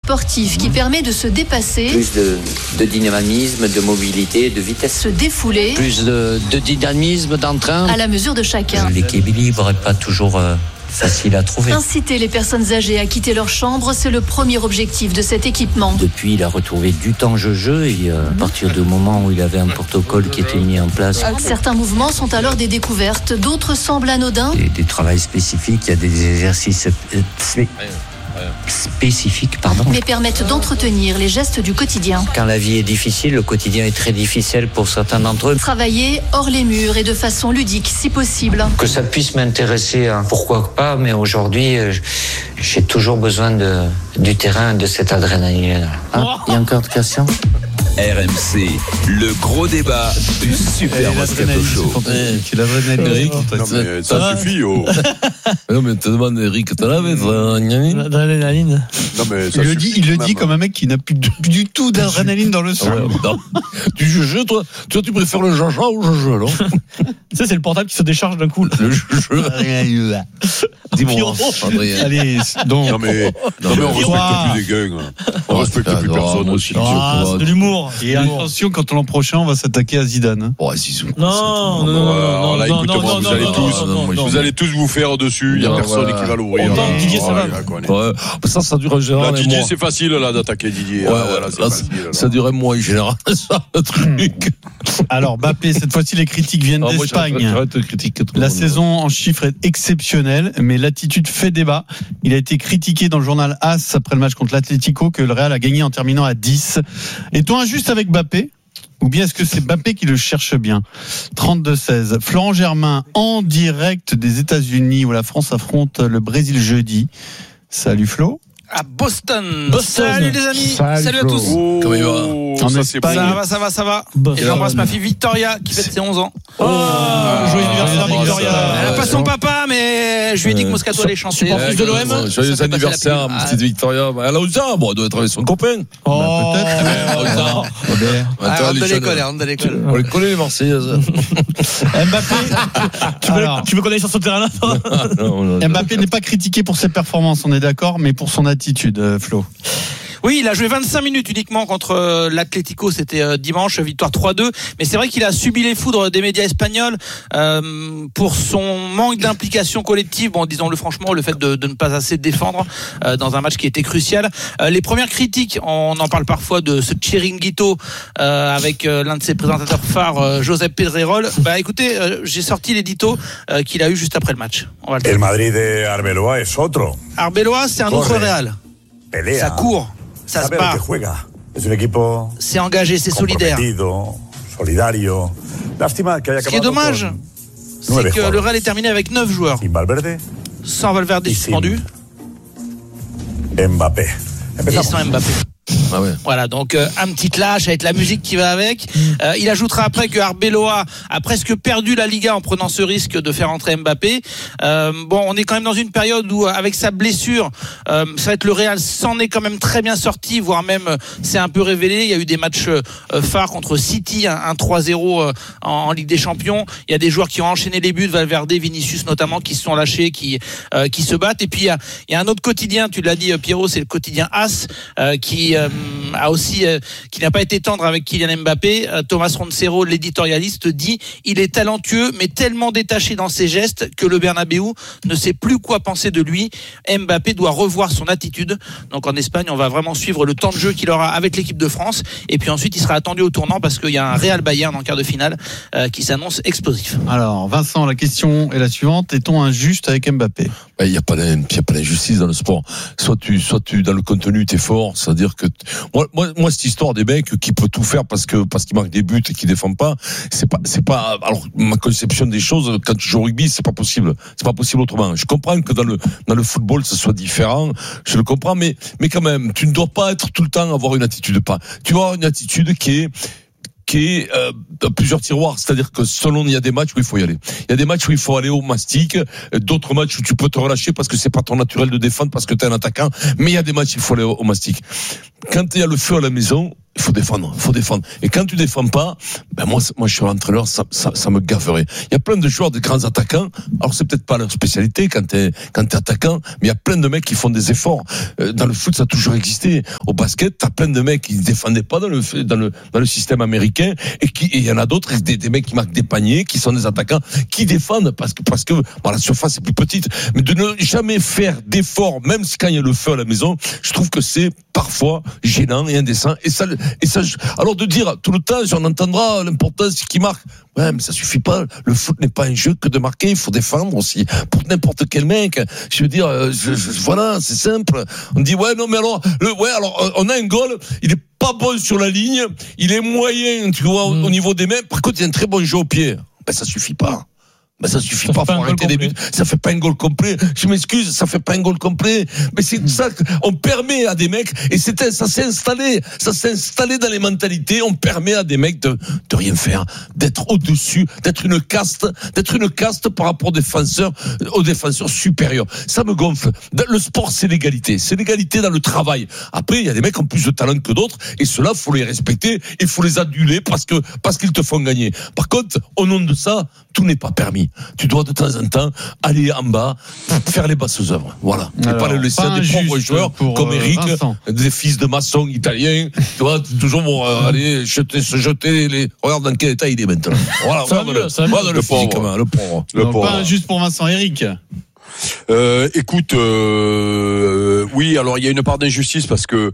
sportif qui permet de se dépasser. Plus de dynamisme, de mobilité, de vitesse. Se défouler. Plus de dynamisme, d'entrain. À la mesure de chacun. L'équilibre n'est pas toujours facile à trouver. Inciter les personnes âgées à quitter leur chambre, c'est le premier objectif de cet équipement. Depuis, il a retrouvé du temps jeu et à partir du moment où il avait un protocole qui était mis en place. Certains mouvements sont alors des découvertes, d'autres semblent anodins. Des travails spécifiques, il y a des exercices spécifiques, mais permettent d'entretenir les gestes du quotidien. Quand la vie est difficile, le quotidien est très difficile pour certains d'entre eux. Travailler hors les murs et de façon ludique, si possible. Que ça puisse m'intéresser, pourquoi pas, mais aujourd'hui, j'ai toujours besoin du terrain, de cette adrénaline. Il y a encore de questions ? RMC, le gros débat du Super Moscato Show. C'est l'adrénaline d'Eric. Non mais ça suffit. Non mais te demande Eric, t'as la l'adrénaline. Non mais il le dit comme un mec qui n'a plus du tout d'adrénaline dans le sang. Du jeu, toi tu préfères le jaja ou le jeu alors? Ça c'est le portable qui se décharge d'un coup. Le jeu. Dis-moi, André. Allez, donc. Non mais on respecte plus les gangs. On respecte plus personne aussi. C'est de l'humour. Et attention, quand l'an prochain on va s'attaquer à Zidane. Non. Là, écoutez-moi, vous allez tous vous faire dessus. Il y a personne qui va l'ouvrir. Didier, ça va. Ça dure en général. Didier, c'est facile là d'attaquer Didier. Ça dure un mois en général. Ça, le truc. Alors Mbappé, cette fois-ci les critiques viennent d'Espagne. La saison en chiffres est exceptionnelle, mais l'attitude fait débat. Il a été critiqué dans le journal AS après le match contre l'Atlético que le Real a gagné en terminant à 10. Est-on injuste avec Mbappé ? Ou bien est-ce que c'est Mbappé qui le cherche bien ? 32-16. Florent Germain en direct des États-Unis où la France affronte le Brésil jeudi. Salut Flo. À Boston. Salut les amis. Salut à tous. Comment il va ? Ça va. Et j'embrasse ma fille Victoria qui fête ses 11 ans. Joyeux anniversaire Victoria. Elle n'a pas son papa, mais je lui ai dit que Moscato allait chanter. Tu penses de l'OM ? Joyeux anniversaire, petite Victoria. Elle a 11 ans, elle doit être avec son copain. Peut-être. Rentre de l'école. On les connaît les Marseillaises. Mbappé, tu veux qu'on aille sur ce terrain-là ? Mbappé n'est pas critiqué pour ses performances, on est d'accord, mais pour son attitude, Flo. Oui, il a joué 25 minutes uniquement contre l'Atlético, c'était dimanche, victoire 3-2. Mais c'est vrai qu'il a subi les foudres des médias espagnols pour son manque d'implication collective. Bon, disons-le franchement, le fait de ne pas assez défendre dans un match qui était crucial. Les premières critiques, on en parle parfois de ce chiringuito avec l'un de ses présentateurs phares, Josep Pedrerol. Écoutez, j'ai sorti l'édito qu'il a eu juste après le match. El Madrid de Arbeloa es otro. Arbeloa, c'est un autre Real. Ça court. Ça se bat. C'est engagé, c'est solidaire. Ce qui est dommage, c'est que le Real est terminé avec 9 joueurs. Sans Valverde suspendu. Et sans Mbappé. Ah ouais. Voilà, donc un petit clash avec la musique qui va avec. Il ajoutera après que Arbeloa a presque perdu la Liga en prenant ce risque de faire entrer Mbappé. On est quand même dans une période où, avec sa blessure, ça va être le Real s'en est quand même très bien sorti, voire même c'est un peu révélé. Il y a eu des matchs phares contre City, un 3-0 en Ligue des Champions. Il y a des joueurs qui ont enchaîné les buts, Valverde, Vinicius notamment, qui se sont lâchés, qui se battent. Et puis il y a un autre quotidien, tu l'as dit Pierrot, c'est le quotidien AS qui a aussi qui n'a pas été tendre avec Kylian Mbappé. Thomas Roncero, l'éditorialiste, dit il est talentueux mais tellement détaché dans ses gestes que le Bernabéu ne sait plus quoi penser de lui. Mbappé doit revoir son attitude. Donc en Espagne, on va vraiment suivre le temps de jeu qu'il aura avec l'équipe de France et puis ensuite il sera attendu au tournant parce qu'il y a un Real Bayern en quart de finale qui s'annonce explosif. Alors Vincent, la question est la suivante, est-on injuste avec Mbappé ? Il n'y a pas d'injustice dans le sport. Soit tu dans le contenu t'es fort, c'est-à-dire que moi cette histoire des mecs qui peut tout faire parce qu'ils marquent des buts et qui défendent pas, c'est pas alors ma conception des choses quand tu joues au rugby, c'est pas possible autrement. Je comprends que dans le football ce soit différent, je le comprends, mais quand même, tu ne dois pas être tout le temps avoir une attitude tu dois avoir une attitude qui est dans plusieurs tiroirs, c'est-à-dire que selon il y a des matchs où il faut y aller. Il y a des matchs où il faut aller au mastic, d'autres matchs où tu peux te relâcher parce que c'est pas ton naturel de défendre parce que t'es un attaquant, mais il y a des matchs où il faut aller au mastic. Quand il y a le feu à la maison, il faut défendre. Et quand tu défends pas, moi je suis entraîneur, ça me gaverait. Il y a plein de joueurs, de grands attaquants. Alors c'est peut-être pas leur spécialité quand t'es attaquant, mais il y a plein de mecs qui font des efforts. Dans le foot, ça a toujours existé. Au basket, t'as plein de mecs qui ne défendaient pas dans le système américain, et il y en a d'autres, des mecs qui marquent des paniers, qui sont des attaquants, qui défendent parce que la surface est plus petite. Mais de ne jamais faire d'efforts, même quand il y a le feu à la maison, je trouve que c'est parfois gênant et indécent. Et ça, alors de dire tout le temps, on entendra l'importance qui marque. Ouais, mais ça suffit pas. Le foot n'est pas un jeu que de marquer. Il faut défendre aussi. Pour n'importe quel mec. Je veux dire, voilà, c'est simple. On dit, ouais, non, mais alors, on a un goal. Il est pas bon sur la ligne. Il est moyen, tu vois, au niveau des mains. Par contre, il y a un très bon jeu au pied. Ça suffit pas. Ça suffit pas, faut arrêter des buts. Ça fait pas un goal complet. Je m'excuse, ça fait pas un goal complet. Mais c'est ça qu'on permet à des mecs, et ça s'est installé dans les mentalités. On permet à des mecs de rien faire, d'être au-dessus, d'être une caste par rapport aux défenseurs supérieurs. Ça me gonfle. Le sport, c'est l'égalité. C'est l'égalité dans le travail. Après, il y a des mecs qui ont plus de talent que d'autres, et ceux-là, faut les respecter, et faut les aduler parce qu'ils te font gagner. Par contre, au nom de ça, tout n'est pas permis. Tu dois de temps en temps aller en bas, faire les basses œuvres. Voilà. Et pas le laisser à des pauvres joueurs comme Eric, des fils de maçons italiens. Tu vois, toujours aller se jeter les. Regarde dans quel état il est maintenant. Voilà, regarde le pauvre. Le pauvre. Pas injuste pour Vincent Eric. Écoute, oui, alors il y a une part d'injustice parce que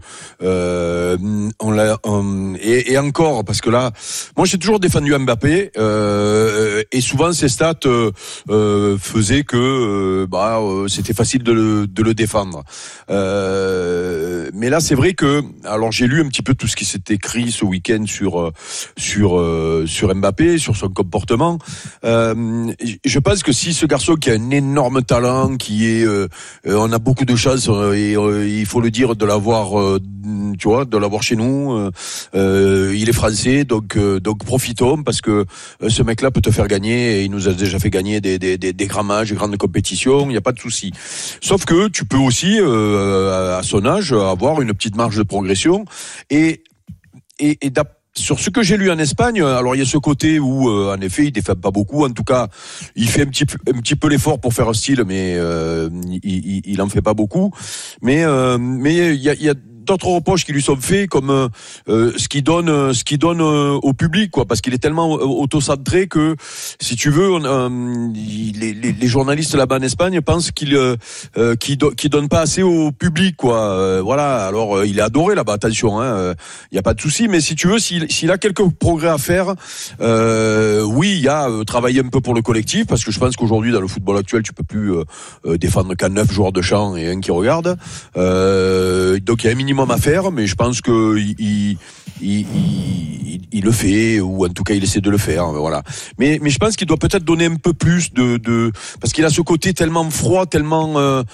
on l'a et encore parce que là, moi j'ai toujours défendu Mbappé et souvent ces stats faisaient que c'était facile de le défendre. Mais là c'est vrai que alors j'ai lu un petit peu tout ce qui s'est écrit ce week-end sur Mbappé, sur son comportement. Je pense que si ce garçon qui a un énorme talent, qui est on a beaucoup de chance et il faut le dire de l'avoir de l'avoir chez nous, il est français, donc profitons parce que ce mec-là peut te faire gagner, et il nous a déjà fait gagner des grands matchs, des grandes compétitions, il n'y a pas de souci. Sauf que tu peux aussi à son âge avoir une petite marge de progression et sur ce que j'ai lu en Espagne, alors il y a ce côté où en effet il défend pas beaucoup, en tout cas il fait un petit peu l'effort pour faire un style, mais il en fait pas beaucoup. Mais il y a d'autres reproches qui lui sont faits, comme ce qui donne au public, quoi, parce qu'il est tellement autocentré que, si tu veux, les journalistes là-bas en Espagne pensent qu'il donne pas assez au public, quoi. Voilà. Alors il est adoré là-bas, attention, il y a pas de souci, mais si tu veux, s'il a quelques progrès à faire, oui, il y a travailler un peu pour le collectif, parce que je pense qu'aujourd'hui dans le football actuel, tu peux plus défendre qu'à 9 joueurs de champ et un qui regarde. Donc il y a un minimum à faire, mais je pense que il le fait, ou en tout cas il essaie de le faire, voilà. Mais je pense qu'il doit peut-être donner un peu plus de parce qu'il a ce côté tellement froid, tellement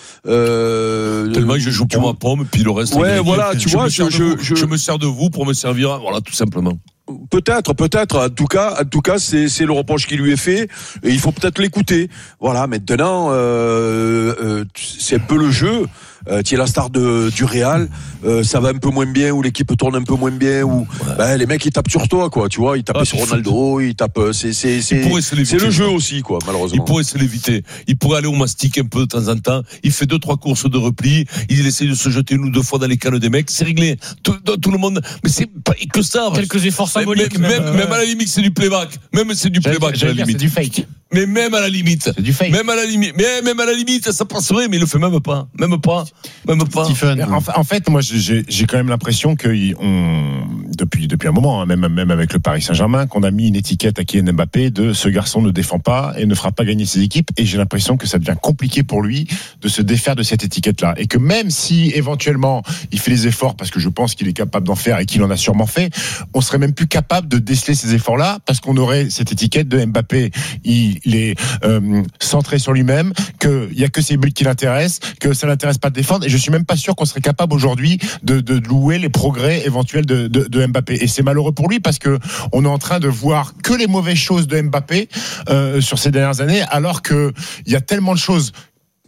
je joue pour ma pomme, puis le reste. Ouais, voilà, tu vois, je me sers de vous pour me servir, voilà, tout simplement. Peut-être. En tout cas, c'est le reproche qui lui est fait, et il faut peut-être l'écouter. Voilà. Maintenant, c'est un peu le jeu. Tu es la star du Real, ça va un peu moins bien, ou l'équipe tourne un peu moins bien, ou les mecs ils tapent sur toi, quoi. Tu vois, ils tapent sur Ronaldo, ils tapent. C'est le jeu aussi, quoi. Malheureusement. Il pourrait se l'éviter. Il pourrait aller au mastic un peu de temps en temps. Il fait 2-3 courses de repli. Il essaie de se jeter 1 ou 2 fois dans les cannes des mecs. C'est réglé. Tout le monde. Mais c'est pas que ça. Quelques efforts symboliques. Même à la limite, c'est du playback. Même c'est du playback à la limite. C'est du fake. Mais même à la limite. C'est du fake. Même à la limite, ça passerait, mais il le fait même pas. Même pas. En fait, moi, j'ai quand même l'impression que depuis un moment, même avec le Paris Saint-Germain, qu'on a mis une étiquette à Kylian Mbappé de ce garçon ne défend pas et ne fera pas gagner ses équipes. Et j'ai l'impression que ça devient compliqué pour lui de se défaire de cette étiquette-là. Et que même si éventuellement il fait les efforts, parce que je pense qu'il est capable d'en faire et qu'il en a sûrement fait, on serait même plus capable de déceler ces efforts-là, parce qu'on aurait cette étiquette de Mbappé. Il est centré sur lui-même, qu'il y a que ses buts qui l'intéressent, que ça l'intéresse pas de défendre. Et je suis même pas sûr qu'on serait capable aujourd'hui de louer les progrès éventuels de Mbappé. Et c'est malheureux pour lui, parce que on est en train de voir que les mauvaises choses de Mbappé sur ces dernières années, alors que il y a tellement de choses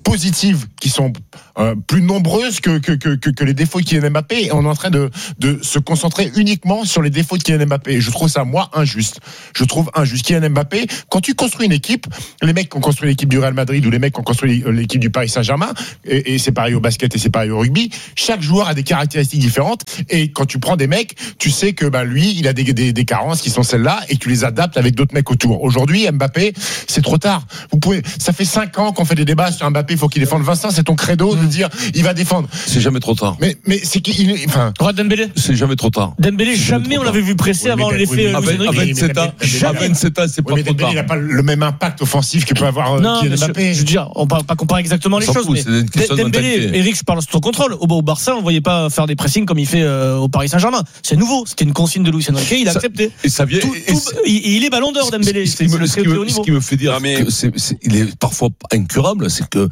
positives qui sont plus nombreuses que les défauts de Kylian Mbappé, et on est en train de se concentrer uniquement sur les défauts de Kylian Mbappé. Et je trouve ça, moi, injuste. Je trouve injuste. Kylian Mbappé, quand tu construis une équipe, les mecs qui ont construit l'équipe du Real Madrid ou les mecs qui ont construit l'équipe du Paris Saint-Germain, et c'est pareil au basket et c'est pareil au rugby, chaque joueur a des caractéristiques différentes, et quand tu prends des mecs, tu sais que lui, il a des carences qui sont celles-là, et tu les adaptes avec d'autres mecs autour. Aujourd'hui, Mbappé, c'est trop tard. Ça fait 5 ans qu'on fait des débats sur Mbappé, il faut qu'il défende. Vincent, c'est ton credo de dire il va défendre. C'est jamais trop tard. Mais c'est qu'il, enfin. Dembélé. C'est jamais trop tard. Dembélé, jamais on l'avait vu presser avant l'effet. À 27 ans, c'est pas trop tard. Il n'a pas le même impact offensif que peut avoir Kylian Mbappé. Je veux dire, on va pas comparer exactement les choses, mais Dembélé, Eric, je parle sous ton contrôle. Au Barça, on ne voyait pas faire des pressings comme il fait au Paris Saint-Germain. C'est nouveau. C'était une consigne de Luis Enrique. Il a accepté. Et ça vient. Il est ballon d'or, Dembélé. Ce qui me fait dire qu'il est parfois incurable, c'est que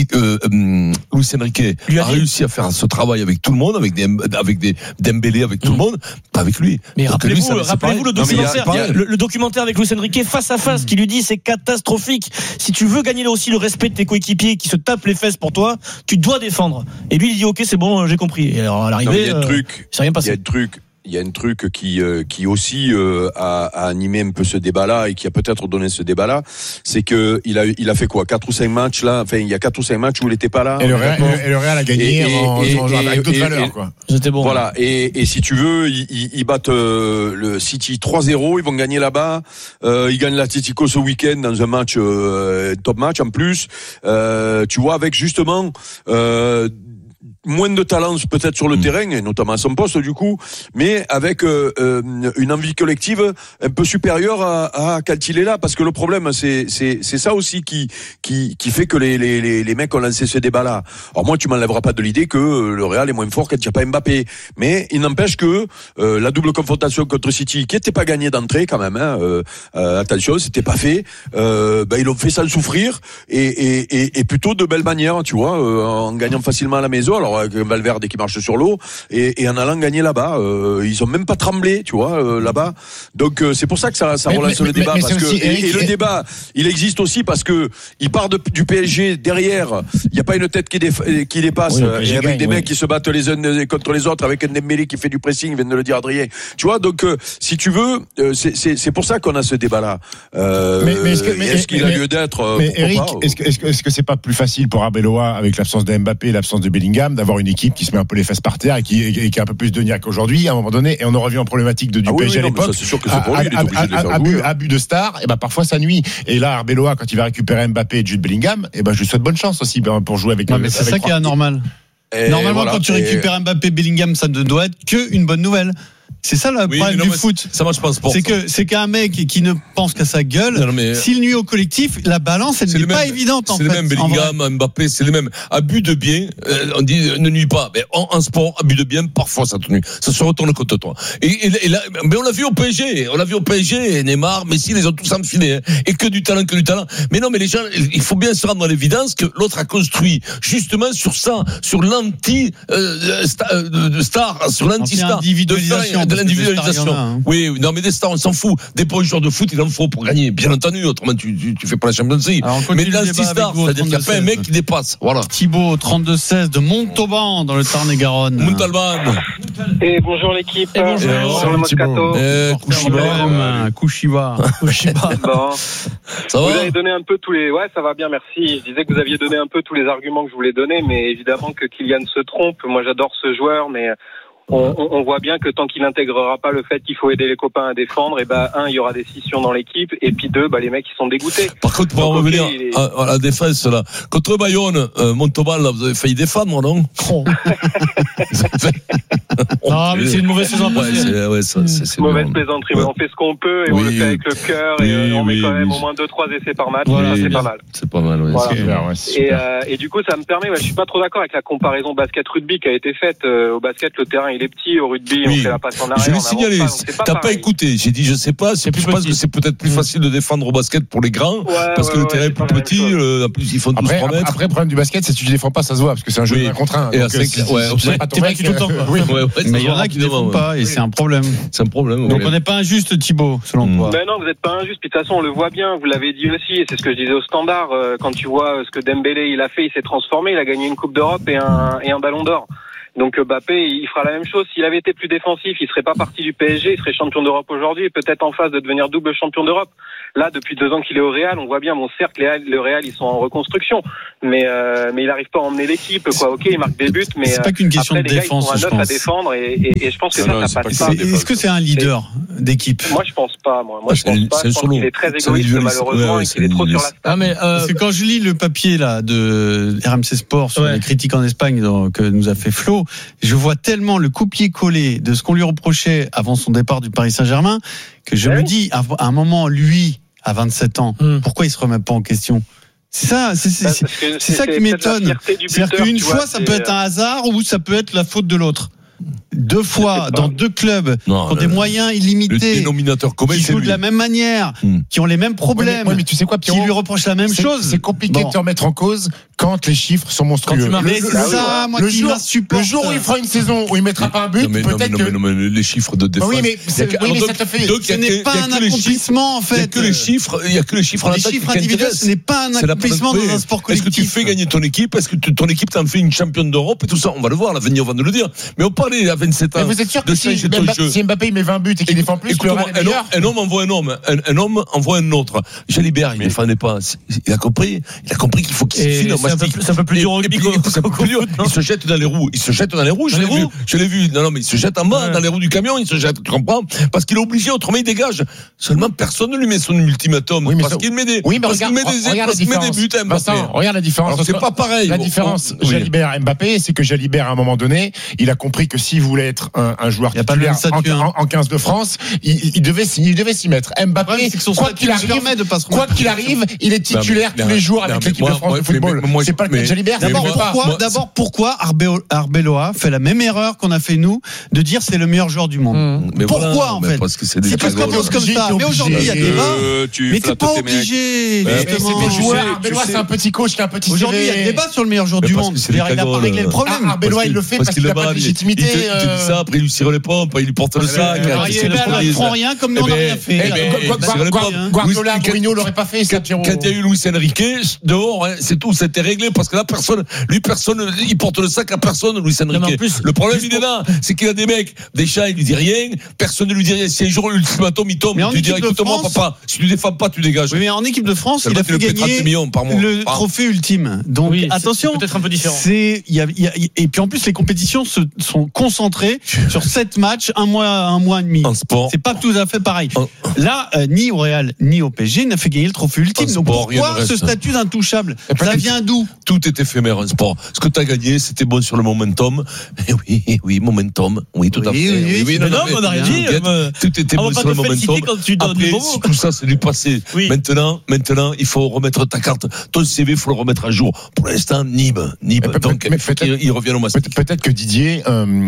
Luis Enrique a réussi à faire ce travail avec tout le monde, avec des Dembélé, avec tout le monde, pas avec lui. Mais rappelez-vous le documentaire avec Luis Enrique face à face qui lui dit c'est catastrophique. Si tu veux gagner aussi le respect de tes coéquipiers qui se tapent les fesses pour toi, tu dois défendre. Et lui il dit ok c'est bon j'ai compris. Et alors à l'arrivée, c'est rien passé. Il y a un truc qui aussi a animé un peu ce débat-là et qui a peut-être donné ce débat-là, c'est que il a fait quoi, 4 ou 5 matchs là, enfin il y a 4 ou 5 matchs où il était pas là. Et le Real a gagné avec d'autres valeurs quoi. C'était bon. Voilà, et si tu veux, ils battent le City 3-0, ils vont gagner là-bas, ils gagnent l'Atlético ce week-end dans un match top match en plus. Tu vois, avec justement moins de talent peut-être sur le terrain, et notamment à son poste du coup, mais avec une envie collective un peu supérieure à quand il est là, parce que le problème c'est ça aussi qui fait que les mecs ont lancé ce débat-là. Alors moi tu m'enlèveras pas de l'idée que le Real est moins fort quand il n'y a pas Mbappé, mais il n'empêche que la double confrontation contre City, qui n'était pas gagnée d'entrée quand même, attention, c'était pas fait, ils l'ont fait sans souffrir et plutôt de belle manière, tu vois, en gagnant facilement à la maison. Alors avec Valverde qui marche sur l'eau et en allant gagner là-bas, ils ont même pas tremblé, tu vois, là-bas. Donc c'est pour ça que ça relance le débat, parce que et le débat, il existe aussi parce que il part du PSG derrière, il y a pas une tête qui dépasse, et avec des mecs qui se battent les uns contre les autres, avec un Dembélé qui fait du pressing, vient de le dire Adrien. Tu vois, donc si tu veux, c'est pour ça qu'on a ce débat-là. Est-ce qu'il a lieu d'être? Mais Eric, est-ce que c'est pas plus facile pour Arbeloa avec l'absence de Mbappé et l'absence de Bellingham d'avoir une équipe qui se met un peu les fesses par terre et qui a un peu plus de niaque aujourd'hui à un moment donné, et on en revient en problématique du PSG à l'époque. C'est sûr que c'est pour lui, il est obligé de le faire jouer. Abus de star, et parfois ça nuit. Et là, Arbeloa, quand il va récupérer Mbappé et Jude Bellingham, je lui souhaite bonne chance aussi pour jouer avec. Mais c'est ça qui est anormal. Normalement, quand tu récupères Mbappé, Bellingham, ça ne doit être qu'une bonne nouvelle. C'est ça le problème du foot. Ça marche pas en sport. C'est qu'un mec qui ne pense qu'à sa gueule, s'il nuit au collectif, la balance, elle n'est pas évidente en fait. C'est les mêmes Bellingham, Mbappé, c'est les mêmes. Abus de bien, on dit ne nuit pas. Mais en sport, abus de bien, parfois ça te nuit. Ça se retourne contre toi. Et là, mais on l'a vu au PSG. Neymar, Messi, les ont tous enfilés. Et que du talent. Mais non, mais les gens, il faut bien se rendre à l'évidence que l'autre a construit justement sur ça, sur star, sur l'anti-star. De l'individualisation. Oui, non, mais des stars, on s'en fout. Des bons joueurs de foot, il en faut pour gagner. Bien entendu, autrement, tu fais pas la Champions League. Mais l'anti-star, c'est-à-dire qu'il n'y a pas un mec qui dépasse. Voilà. Thibaut, 32-16 de Montauban, dans le Tarn-et-Garonne. Montalban. Et bonjour l'équipe. Et bonjour. Sur le Moscato. Kushiba. Bon. Ça va? Vous avez donné un peu tous les. Ouais, ça va bien, merci. Je disais que vous aviez donné un peu tous les arguments que je voulais donner, mais évidemment que Kylian se trompe. Moi, j'adore ce joueur, mais on voit bien que tant qu'il n'intégrera pas le fait qu'il faut aider les copains à défendre, et il y aura des scissions dans l'équipe, et puis les mecs ils sont dégoûtés. Par contre, pour en revenir à la défense là, contre Bayonne, Montauban là, vous avez failli défendre, non? Non, mais c'est une mauvaise saison. C'est mauvaise plaisanterie. On fait ce qu'on peut et on le fait avec le cœur, et on met quand même au moins 2-3 essais par match. Voilà, c'est pas mal. C'est pas mal. Et du coup, ça me permet. Je suis pas trop d'accord avec la comparaison basket-rugby qui a été faite. Au basket, le terrain il est petit au rugby, on fait la passe en arrière. Je l'ai signalé. T'as pas écouté. J'ai dit, je sais pas. Je pense que c'est peut-être plus facile de défendre au basket pour les grands, parce que le terrain est plus petit. En plus, ils font 12-3 mètres. Après, le problème du basket, c'est que si tu défends pas, ça se voit, parce que c'est un jeu 1 contre 1. Et à 5, t'es battu tout le temps. Mais il y en a qui défendent pas, et c'est un problème. C'est un problème. Donc on n'est pas injuste, Thibaut, selon toi. Ben non, vous n'êtes pas injuste. Puis de toute façon, on le voit bien. Vous l'avez dit aussi, et c'est ce que je disais au Standard. Quand tu vois ce que Dembélé il a fait, il s'est transformé. Il a gagné une Coupe d'Europe et un Ballon d'Or. Donc Mbappé, il fera la même chose. S'il avait été plus défensif, il serait pas parti du PSG, il serait champion d'Europe aujourd'hui, et peut-être en phase de devenir double champion d'Europe. Là, depuis 2 ans qu'il est au Real, on voit bien, bon, certes, le Real, ils sont en reconstruction, mais il arrive pas à emmener l'équipe, quoi. Ok, il marque des buts, mais c'est pas qu'une question après, de défense, ils sont à 9 à défendre, et je pense que ça passe pas. Est-ce que c'est un leader d'équipe? Moi, je pense pas, moi. Je pense pas. Je pense qu'il est très égoïste, malheureusement, et qu'il est trop sur la star. Parce que quand je lis le papier, là, de RMC Sport sur les critiques en Espagne, que nous a fait Flo, je vois tellement le copier-coller de ce qu'on lui reprochait avant son départ du Paris Saint-Germain, que je me dis, à un moment, lui, à 27 ans, pourquoi il se remet pas en question? C'est ça, c'est ça qui m'étonne. C'est-à-dire qu'une fois, ça peut être un hasard ou ça peut être la faute de l'autre. 2 fois dans 2 clubs qui ont des moyens illimités, qui jouent de la même manière, qui ont les mêmes problèmes, mais tu sais quoi, qui lui reprochent la même chose. C'est compliqué de te remettre en cause quand les chiffres sont monstrueux. Mais c'est ça, moi qui m'insupporte. Le jour où il fera une saison où il mettra pas un but, peut-être que... Non, mais les chiffres de défense... Oui, mais ça te fait... Ce n'est pas un accomplissement, en fait. Il n'y a que les chiffres en attaque qui intéressent. Ce n'est pas un accomplissement dans un sport collectif. Est-ce que tu fais gagner ton équipe? Est-ce que ton équipe t'en fait une championne d'Europe et tout ça? On va le voir, l'avenir va nous le dire. Mais on parlait à 27 ans. Mais vous êtes sûr que si Mbappé il met 20 buts et qu'il défend plus, un homme envoie un homme, un homme envoie un autre. Jalibert, il ne défendait pas. Il a compris qu'il faut qu'il se file en mastic. C'est un peu plus dur au rugby. Il se jette dans les roues. Je l'ai vu. Non, mais il se jette en bas, dans les roues du camion, il se jette, tu comprends? Parce qu'il est obligé, autrement il dégage. Seulement, personne ne lui met son ultimatum. Parce qu'il met des buts à Mbappé. Regarde la différence. C'est pas pareil. La différence, Jalibert Mbappé, c'est que Jalibert, à un moment donné, il a compris que s'il voulait être un joueur titulaire en 15 de France, il devait s'y mettre. Mbappé, quoi qu'il arrive, il est titulaire tous les jours avec l'équipe de France de football. C'est pas le cas de Jalibert. D'abord, pourquoi Arbeloa fait la même erreur qu'on a fait nous, de dire c'est le meilleur joueur du monde? Pourquoi, en fait? C'est parce qu'on pense comme ça. Mais aujourd'hui, il y a débat. Mais t'es pas obligé. Arbeloa, c'est un petit coach qui a un petit CV. Aujourd'hui, il y a débat sur le meilleur joueur du monde. Il n'a pas réglé le problème. Arbeloa, il le fait parce qu'il n'a pas de légitimité. Il te dit ça, après il lui tire les pompes, il lui porte le sac. Il ne prend rien comme nous on n'a rien fait. Guardiola, Mourinho l'aurait pas fait. Quand il y a eu Luis Enrique, dehors, c'est tout, c'était réglé parce que là, personne, il porte le sac à personne, Luis Enrique. Le problème, il est là, c'est qu'il a des mecs, déjà, il lui dit rien, personne ne lui dit rien. Si un jour l'ultimatum, il tombe, tu dis, écoute-moi, papa, si tu défends pas, tu dégages. Oui, mais en équipe de France, il a fait gagner le trophée ultime. Donc, attention. C'est peut-être un peu différent. Et puis en plus, les compétitions sont concentrées sur 7 matchs, un mois et demi. C'est pas tout à fait pareil. Là, ni au Real, ni au PSG n'a fait gagner le trophée ultime. Donc pourquoi ce statut d'intouchable? Ça vient d'où? Tout est éphémère en sport. Ce que tu as gagné, c'était bon sur le momentum. Oui, momentum. Oui, tout à fait. Oui, non, on n'a rien dit. Tout était bon sur le momentum. Après, tout ça, c'est du passé. Maintenant, il faut remettre ta carte. Ton CV, il faut le remettre à jour. Pour l'instant, Nîmes. Donc, il revient au mastic. Peut-être que Didier,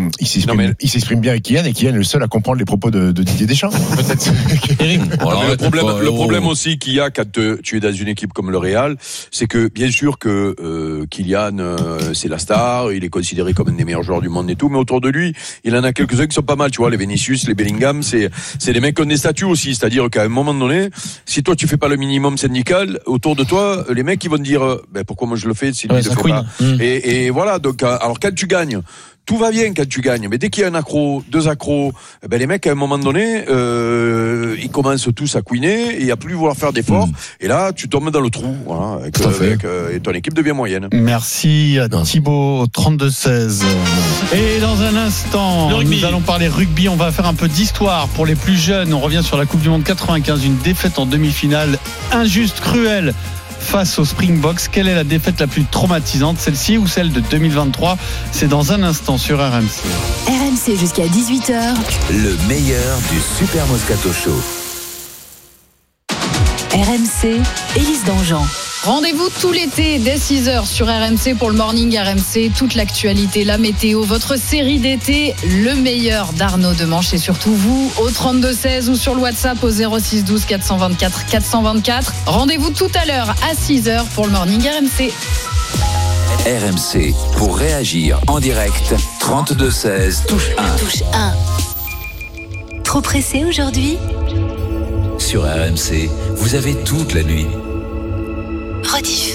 il s'exprime bien avec Kylian et Kylian est le seul à comprendre les propos de Didier Deschamps. Peut-être. Eric. Le problème aussi qu'il y a quand tu es dans une équipe comme le Real, c'est que bien sûr que Kylian c'est la star, il est considéré comme un des meilleurs joueurs du monde et tout, mais autour de lui, il en a quelques-uns qui sont pas mal, tu vois, les Vinicius, les Bellingham, c'est des mecs qui ont des statuts aussi, c'est-à-dire qu'à un moment donné, si toi tu fais pas le minimum syndical, autour de toi, les mecs ils vont te dire pourquoi moi je le fais si lui le fait pas. Et voilà, donc alors quand tu gagnes, tout va bien quand tu gagnes, mais dès qu'il y a un accro, 2 accros, les mecs à un moment donné, ils commencent tous à couiner et à plus vouloir faire d'efforts. Et là, tu tombes dans le trou, voilà, et ton équipe devient moyenne. Merci à Thibaut, 32-16. Et dans un instant, nous allons parler rugby. On va faire un peu d'histoire pour les plus jeunes. On revient sur la Coupe du Monde 95, une défaite en demi-finale injuste, cruelle, face aux Springboks. Quelle est la défaite la plus traumatisante, celle-ci ou celle de 2023? C'est dans un instant sur RMC. RMC jusqu'à 18h. Le meilleur du Super Moscato Show. RMC, Élise Dangean. Rendez-vous tout l'été dès 6h sur RMC pour le Morning RMC. Toute l'actualité, la météo, votre série d'été, le meilleur d'Arnaud Demanche et surtout vous au 32-16 ou sur le WhatsApp au 06 12 424 424. Rendez-vous tout à l'heure à 6h pour le Morning RMC. RMC, pour réagir en direct, 32-16, touche 1. Touche 1. Trop pressé aujourd'hui ? Sur RMC, vous avez toute la nuit. Rediff.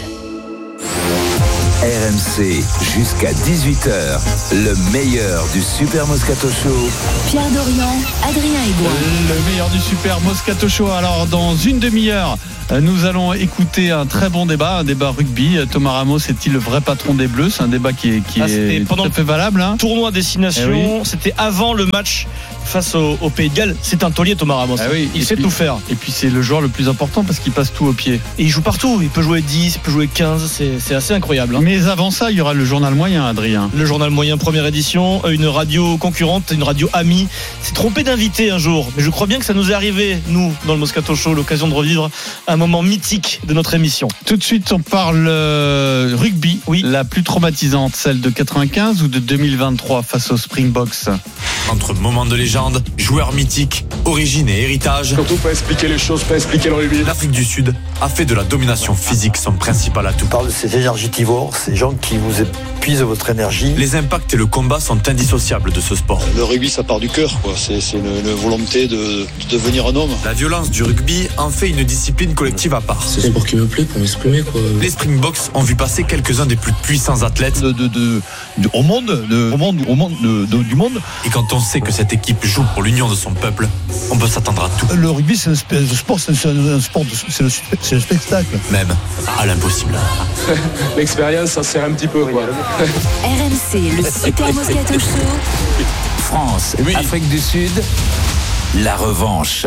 RMC, jusqu'à 18h, le meilleur du Super Moscato Show. Pierre Dorian, Adrien Aigouin. Le meilleur du Super Moscato Show. Alors, dans une demi-heure, nous allons écouter un très bon débat, un débat rugby. Thomas Ramos est-il le vrai patron des Bleus ? C'est un débat qui est tout à fait valable. Hein. Tournoi destination, c'était avant le match face au Pays de Galles. C'est un taulier, Thomas Ramos. Il sait tout faire. Et puis c'est le joueur le plus important parce qu'il passe tout au pied. Et il joue partout. Il peut jouer 10, il peut jouer 15. C'est assez incroyable. Hein. Mais avant ça, il y aura le journal moyen, Adrien. Le journal moyen, première édition. Une radio concurrente, une radio amie. C'est trompé d'invité un jour. Mais je crois bien que ça nous est arrivé, nous, dans le Moscato Show, l'occasion de revivre un moment mythique de notre émission. Tout de suite, on parle rugby. Oui. La plus traumatisante, celle de 95 ou de 2023 face aux Springboks. Entre moments de légende, joueurs mythiques, origine et héritage. Surtout pas expliquer les choses, pas expliquer le rugby. L'Afrique du Sud a fait de la domination physique son principal atout. On parle de ces énergétivores, ces gens qui vous épuisent votre énergie. Les impacts et le combat sont indissociables de ce sport. Le rugby, ça part du cœur, quoi. C'est une volonté de devenir un homme. La violence du rugby en fait une discipline collective à part. C'est le sport qui me plaît pour m'exprimer, quoi. Les Springboks ont vu passer quelques-uns des plus puissants athlètes du monde. Et quand on sait que cette équipe joue pour l'union de son peuple, on peut s'attendre à tout. Le rugby, c'est un sport, c'est le spectacle. Même à l'impossible. L'expérience, ça sert un petit peu, quoi. RMC, le Super Moscato Show. France, Afrique du Sud, la revanche.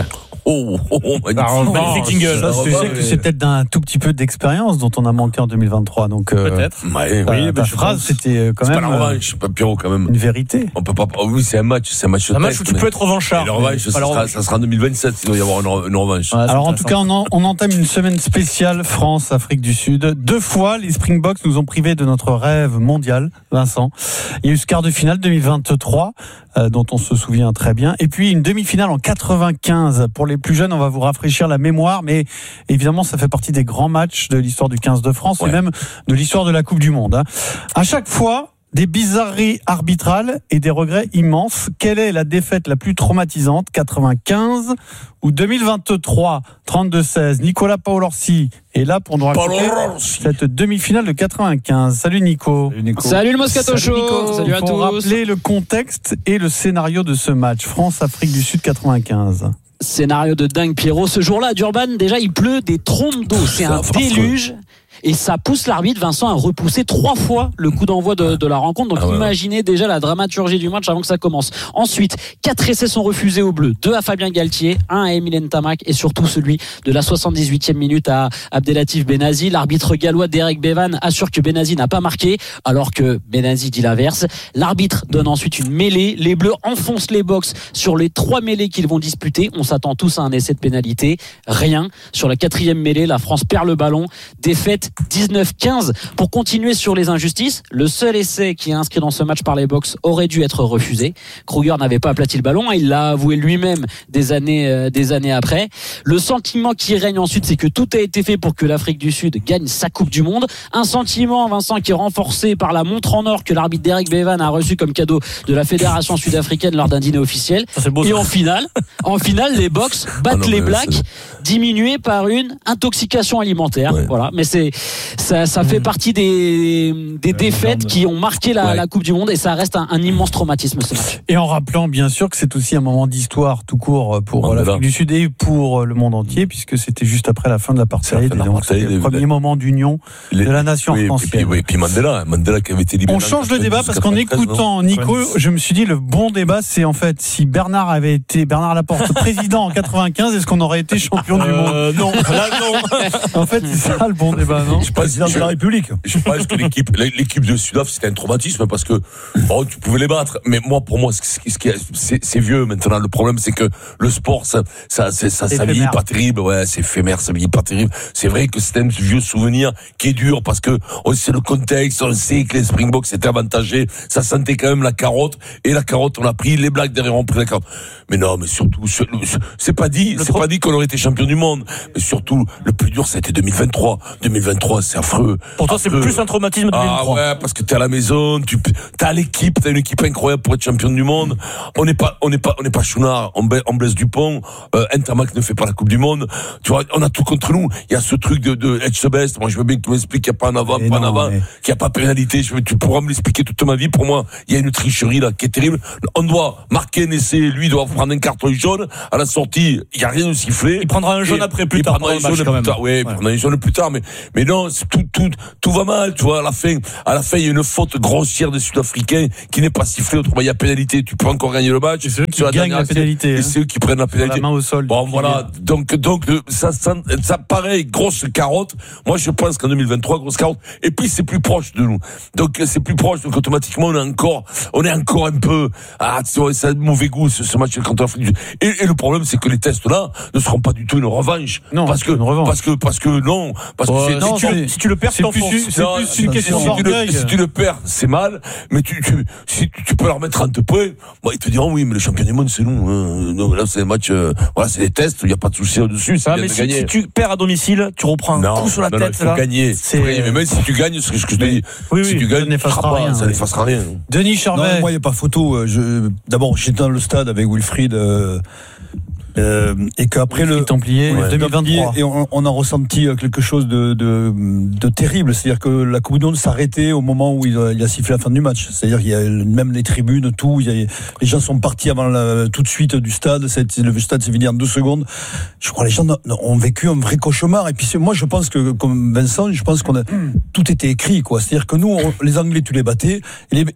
Magnifique jingle. C'est peut-être d'un tout petit peu d'expérience dont on a manqué en 2023. Donc peut-être. La phrase, c'était quand même. C'est pas la revanche, pas Pierrot quand même. Une vérité. On peut pas. Oui, c'est un match un match où tu peux être revanchard. La revanche, ça sera en 2027. Il doit y avoir une revanche. Alors en tout cas, on entame une semaine spéciale France-Afrique du Sud. 2 fois, les Springboks nous ont privés de notre rêve mondial, Vincent. Il y a eu ce quart de finale 2023. Dont on se souvient très bien. Et puis une demi-finale en 95. Pour les plus jeunes, on va vous rafraîchir la mémoire, mais évidemment, ça fait partie des grands matchs de l'histoire du 15 de France et même de l'histoire de la Coupe du Monde. Hein. À chaque fois, des bizarreries arbitrales et des regrets immenses. Quelle est la défaite la plus traumatisante, 95 ou 2023? 32-16. Nicolas Paolorsi est là pour nous raconter cette demi-finale de 95. Salut Nico. Salut le Moscato Show. Salut à tous. Pour rappeler le contexte et le scénario de ce match. France-Afrique du Sud 95. Scénario de dingue, Pierrot. Ce jour-là à Durban, déjà il pleut des trompes d'eau. C'est un déluge. Et ça pousse l'arbitre, Vincent, à repousser 3 fois le coup d'envoi de la rencontre. Donc imaginez déjà la dramaturgie du match avant que ça commence. Ensuite, 4 essais sont refusés aux Bleus. 2 à Fabien Galtier, 1 à Emile Ntamak et surtout celui de la 78e minute à Abdelatif Benazi. L'arbitre gallois Derek Bevan assure que Benazi n'a pas marqué alors que Benazi dit l'inverse. L'arbitre donne ensuite une mêlée. Les Bleus enfoncent les box sur les 3 mêlées qu'ils vont disputer. On s'attend tous à un essai de pénalité. Rien. Sur la 4e mêlée, la France perd le ballon. Défaite 19-15. Pour continuer sur les injustices, le seul essai qui est inscrit dans ce match par les Box aurait dû être refusé. Kruger n'avait pas aplati le ballon, il l'a avoué lui-même des années après. Le sentiment qui règne ensuite, c'est que tout a été fait pour que l'Afrique du Sud gagne sa Coupe du Monde. Un sentiment, Vincent, qui est renforcé par la montre en or que l'arbitre Derek Bevan a reçu comme cadeau de la Fédération sud-africaine lors d'un dîner officiel. Et en finale, les Box battent les Blacks, diminués par une intoxication alimentaire. Voilà. Mais ça fait partie des défaites qui ont marqué la Coupe du Monde et ça reste un immense traumatisme ce match. Et en rappelant bien sûr que c'est aussi un moment d'histoire tout court pour l'Afrique du Sud et pour le monde entier puisque c'était juste après la fin de l'apartheid et donc c'était le premier moment d'union de la nation française. Et puis Mandela qui avait été libéré. On change le débat parce qu'en écoutant Nico, je me suis dit le bon débat c'est en fait si Bernard Laporte président en 95, est-ce qu'on aurait été champion du monde? Non, là non. En fait c'est ça le bon débat. non? Président de la République. Je pense que l'équipe de Sudaf, c'était un traumatisme parce que tu pouvais les battre. Mais pour moi, c'est vieux maintenant. Le problème, c'est que le sport, ça vieillit pas terrible. Ouais, c'est éphémère, ça vieillit pas terrible. C'est vrai que c'est un vieux souvenir qui est dur parce que on sait le contexte, on sait que les Springboks étaient avantagés. Ça sentait quand même la carotte. Et la carotte, on a pris les Blacks derrière, on a pris la carotte. Mais non, mais surtout, c'est pas dit qu'on aurait été champion du monde. Mais surtout, le plus dur, c'était 2023. 2023, c'est affreux. Pour toi, c'est plus un traumatisme de 2023. Ah ouais, parce que t'es à la maison, t'as une équipe incroyable pour être champion du monde. On n'est pas Chounard, on Blaise Dupont, Ntamak ne fait pas la Coupe du Monde. Tu vois, on a tout contre nous. Il y a ce truc de Edge the Best. Moi, je veux bien que tu m'expliques qu'il n'y a pas en avant, qu'il n'y a pas pénalité. Tu pourras me l'expliquer toute ma vie. Pour moi, il y a une tricherie là qui est terrible. On doit marquer un essai, lui doit prendre un carton jaune. À la sortie, il n'y a rien de sifflé. Il prendra un jaune après plus tard. Il prendra un jaune plus tard. Mais non, tout va mal. Tu vois, à la fin, il y a une faute grossière des Sud-Africains qui n'est pas sifflée. Autrement, il y a pénalité. Tu peux encore gagner le match. C'est eux qui gagnent la pénalité. Et c'est eux qui prennent la pénalité. La main au sol. Bon, voilà. Donc, ça pareil, grosse carotte. Moi, je pense qu'en 2023, grosse carotte. Et puis, c'est plus proche de nous. Donc, c'est plus proche. Donc, automatiquement, on est encore un peu, ça a de mauvais goût, ce match contre l'Afrique du Sud. Et le problème, c'est que les tests là ne seront pas du tout une revanche. Non. Parce que si tu le perds, c'est plus une question d'orgueil. Si tu le perds, c'est mal. Mais si tu peux leur mettre 30 points, ils te diront oui, mais le champion du monde, c'est nous. Donc là, c'est un match, c'est des tests, il n'y a pas de souci là-dessus. Mais si tu perds à domicile, tu reprends un coup sur la tête. Il faut gagner. Mais même si tu gagnes, c'est ce que je te dis. Si tu gagnes, ça n'effacera rien. Denis Charvet. Moi, il n'y a pas photo. D'abord, j'étais dans le stade avec Wilfried. Et qu'après le Templier 2023 et on a ressenti quelque chose de terrible, c'est-à-dire que la Coupe du Monde s'arrêtait au moment où il a sifflé la fin du match, c'est-à-dire qu'il y a même les tribunes, les gens sont partis avant tout de suite du stade, le stade s'est vidé en 2 secondes. Je crois que les gens ont vécu un vrai cauchemar. Et puis moi je pense que comme Vincent, je pense qu'on a tout était écrit, quoi. C'est-à-dire que nous les Anglais tu les battais et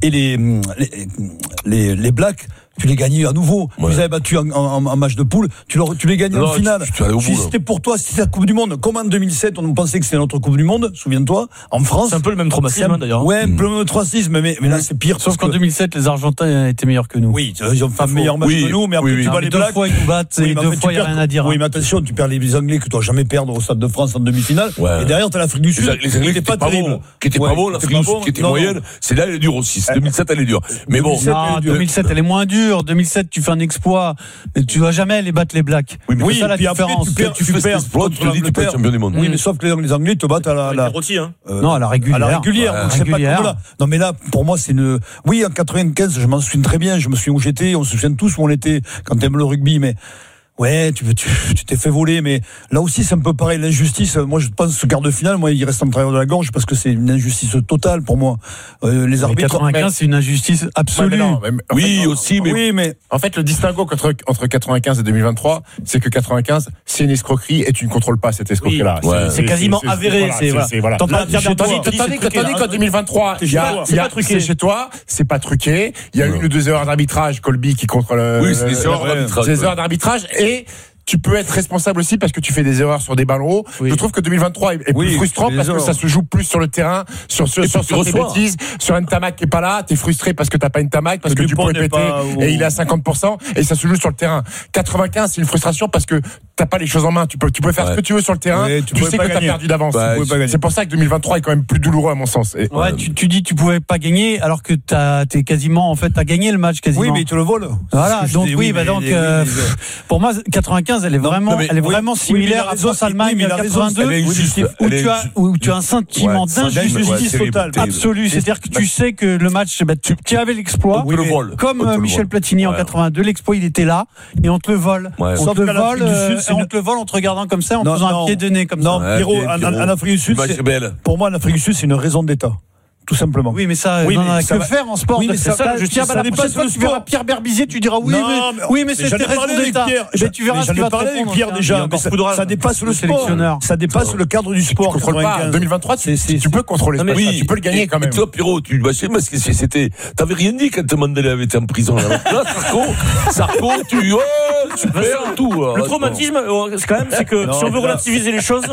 les Blacks tu les gagnais à nouveau. Ouais. Ils avaient battu en match de poule. Tu les gagnais en finale. C'était pour toi, c'était la Coupe du Monde. Comme en 2007, on pensait que c'était notre Coupe du Monde. Souviens-toi, en France. C'est un peu le même traumatisme d'ailleurs. Ouais, un peu le même traumatisme, mais là c'est pire. Sauf qu'en 2007, les Argentins étaient meilleurs que nous. Oui, ils ont fait un meilleur match que nous, mais après tu bats les Blacks. 2 fois ils nous battent, et 2 fois il n'y a rien à dire. Oui, mais attention, tu perds les Anglais que tu dois jamais perdre au Stade de France en demi-finale. Et derrière, t'as l'Afrique du Sud. Les Anglais qui étaient pas terribles. Qui étaient pas bons, l'Afrique du Sud qui était moyenne. C'est là, elle est dure aussi. 2007, elle est dure. Mais bon. 2007, elle est moins dure. 2007, tu fais un exploit. Tu dois jamais aller battre les Blacks. Oui, c'est ça la différence. Tu fais cet exploit, tu te dis, tu peux être champion du monde. Oui, mais sauf que les Anglais te battent à la non, à la régulière. À la régulière. C'est pas là. Non, mais là, pour moi, c'est une. Oui, en 95, je m'en souviens très bien. Je me souviens où j'étais. On se souvient tous où on était quand t'aimes le rugby, mais. Ouais, tu t'es fait voler, mais là aussi c'est un peu pareil, l'injustice. Moi je pense que ce quart de finale, il reste en travers de la gorge parce que c'est une injustice totale pour moi. Les arbitres. 95, c'est une injustice absolue. Oui, mais en fait le distinguo entre 95 et 2023, c'est que 95, c'est une escroquerie et tu ne contrôles pas cette escroquerie-là. Oui, c'est quasiment avéré. Tandis qu'en 2023, c'est chez toi, c'est pas truqué. Il y a 1 ou 2 heures d'arbitrage, Colby qui contrôle. Oui, c'est des heures d'arbitrage. Et tu peux être responsable aussi parce que tu fais des erreurs sur des ballons hauts. Je trouve que 2023 est plus frustrant parce que ça se joue plus sur le terrain, sur tes bêtises, sur un Ntamak qui est pas là, t'es frustré parce que t'as pas une Ntamak, parce que tu pourrais péter et il est à 50% et ça se joue sur le terrain. 95, c'est une frustration parce que t'as pas les choses en main. Tu peux faire ce que tu veux sur le terrain. Tu sais que t'as perdu d'avance. C'est pour ça que 2023 est quand même plus douloureux à mon sens. Tu dis tu pouvais pas gagner alors que t'es quasiment, en fait, t'as gagné le match quasiment. Oui, mais ils te le volent. Voilà. Donc pour moi, 95, elle est vraiment similaire à France-Allemagne 82, où tu as un sentiment d'injustice totale, absolue. C'est-à-dire que tu sais que le match, tu avais l'exploit, comme Michel Platini en 82, l'exploit il était là, et on te le vole. On te le vole en te regardant comme ça, en te faisant un pied de nez comme ça. Non, Pierrot, en Afrique du Sud, pour moi, en Afrique du Sud, c'est une raison d'État. Tout simplement. Oui, mais ça, que faire en sport? Oui, mais ça, la prochaine fois que tu verras Pierre Berbizier, tu diras oui, mais c'était raison d'État. Tu verras ce qu'il va te répondre. Pierre déjà. Ça dépasse le sport. Ça dépasse le cadre du sport. Tu contrôles pas. 2023, tu peux contrôler. Tu peux le gagner quand même. Toi, Pierrot, parce que c'était. T'avais rien dit quand Mandela avait été en prison. Là, Sarko, super, tout. Le traumatisme, c'est que si on veut relativiser les choses,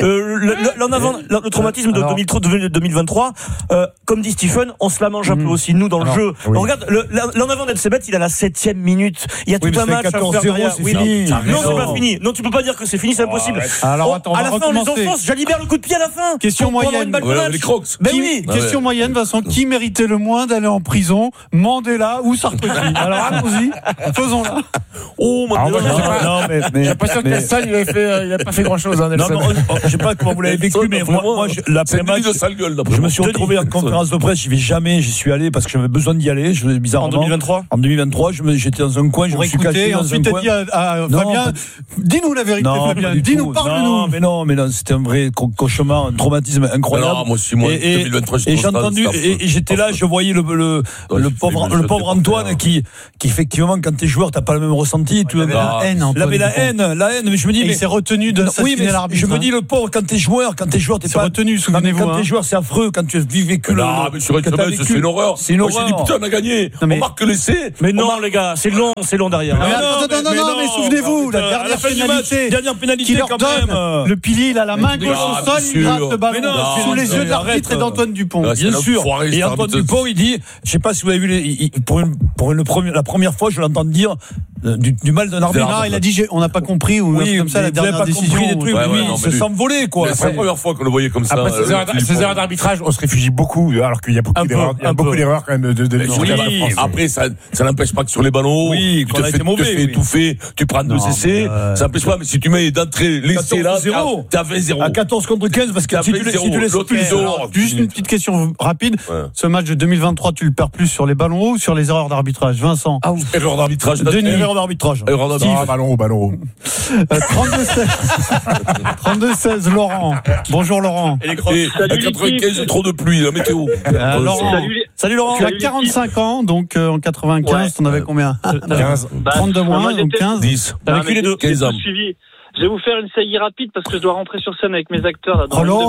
le traumatisme de 2023, comme dit Stephen, on se la mange un peu aussi, nous, dans le jeu. Oui. On regarde, l'en avant d'Elsebet, il a la 7e minute. Il y a tout un match à faire derrière. C'est fini. Non, c'est pas fini. Non, tu peux pas dire que c'est fini, c'est impossible. Alors, attends, à la fin, on les enfonce. Jalibert le coup de pied à la fin. Question moyenne. Les crocs. Ben oui. Question moyenne, Vincent. Qui méritait le moins d'aller en prison? Mandela ou Sarkozy? Alors, allons-y. Faisons-la. Oh, Mandela. J'ai l'impression que Nelson, il a pas fait grand-chose. Non, je sais pas comment vous l'avez vécu, mais moi, l'après-match, je me suis retrouvé en conférence de presse. J'y suis allé parce que j'avais besoin d'y aller. Bizarrement. En 2023, j'étais dans un coin, je me suis caché dans un coin. Ensuite, t'as dit à Fabien, dis-nous la vérité, Fabien. Dis-nous, parle-nous. Mais non, c'était un vrai cauchemar, un traumatisme incroyable. Non, moi aussi, 2023, et j'ai entendu, et j'étais là, je voyais le pauvre Antoine qui effectivement, quand t'es joueur, t'as pas le même ressenti. Il avait la haine, mais je me dis, il s'est retenu de s'assassiner l'arbitre. Je me dis, le pauvre, quand t'es joueur, t'es pas retenu, souvenez-vous. Quand t'es joueur, c'est affreux, quand tu as vécu le. Non, mais sur Internet, c'est une horreur. C'est une horreur. J'ai dit, putain, on a gagné. On marque que l'essai. Mais non, les gars, c'est long derrière. Non, mais souvenez-vous, la dernière pénalité quand même. Le pilier, il a la main gauche au sol, il gratte le ballon sous les yeux de l'arbitre et d'Antoine Dupont. Bien sûr. Et Antoine Dupont, il dit, je sais pas si vous avez vu, pour la première fois, je l'entends dire du mal d'un arbitre. Il a dit, on n'a pas compris, ou comme ça, la dernière décision. Il se s'envolait, quoi. C'est la première fois qu'on le voyait comme ça. Après ces erreurs d'arbitrage, on se réfugie beaucoup, alors qu'il y a beaucoup d'erreurs quand même de oui, après, ça n'empêche pas que sur les ballons, tu te fais étouffer, tu prends 2 essais, ça n'empêche pas, mais si tu mets d'entrée l'essai là, t'as 20-0. À 14 contre 15, parce que si tu laisses juste une petite question rapide. Ce match de 2023, tu le perds plus sur les ballons hauts ou sur les erreurs d'arbitrage? Vincent? Erreur d'arbitrage. Erreur d'arbitrage. Ballon haut. 32-16, Laurent. Bonjour, Laurent. Et à 95, trop de pluie, la météo. Salut Laurent. Tu as 45 ans, donc en 95, t'en avais combien? 15. 32 moins, donc 15. 10. T'as vécu les deux. 15 ans. Je vais vous faire une saillie rapide parce que je dois rentrer sur scène avec mes acteurs. Là, encore